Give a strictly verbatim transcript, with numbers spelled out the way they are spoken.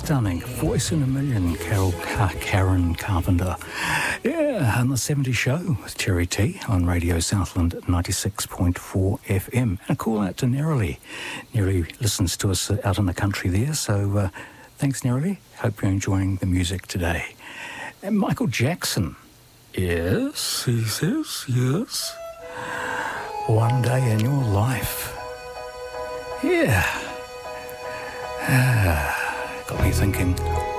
stunning voice in a million, Carol Car- Karen Carpenter. Yeah, on the seventies show with Cherry T on Radio Southland ninety-six point four F M. And a call out to Nerily. Nerily listens to us out in the country there, so uh, thanks, Nerily. Hope you're enjoying the music today. And Michael Jackson. Yes, he says, yes. One day in your life. Yeah. Ah, got me thinking,